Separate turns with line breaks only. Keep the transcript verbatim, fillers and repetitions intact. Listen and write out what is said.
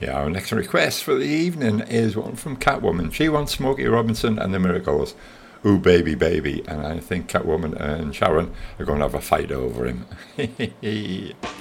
Yeah, our next request for the evening is one from Catwoman. She wants Smokey Robinson and the Miracles. Ooh, baby, baby. And I think Catwoman and Sharon are going to have a fight over him.